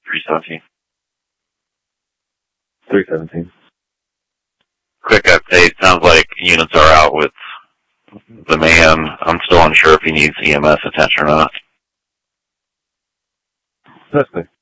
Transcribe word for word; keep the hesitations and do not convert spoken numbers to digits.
three seventeen. three seventeen. Quick update. Sounds like units are out with the man. I'm still unsure if he needs E M S attention or not. Testing.